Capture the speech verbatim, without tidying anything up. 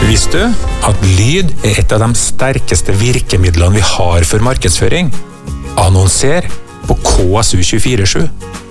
Visste du at lyd er et av de sterkeste virkemidlene vi har for markedsføring? Annonser på K S U to fire sju.